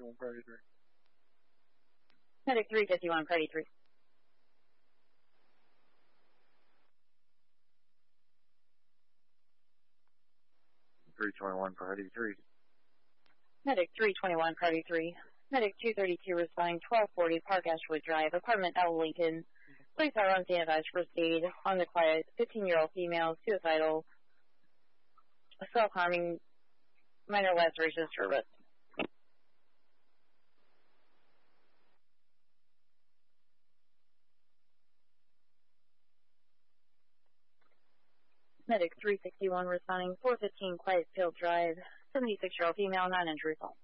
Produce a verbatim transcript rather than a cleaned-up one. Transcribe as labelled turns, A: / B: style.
A: fifty-one, priority three.
B: Medic three fifty-one, priority three.
A: three twenty-one, priority three.
B: Medic three twenty-one, priority three. Medic two thirty-two responding twelve forty Park Ashwood Drive, apartment L Lincoln. Police are on standby for first aid on the quiet. fifteen-year-old female, suicidal, self-harming, minor lacerations to arrest. Medic three sixty-one responding four fifteen Quiet Field Drive, seventy-six-year-old female, non-injury call.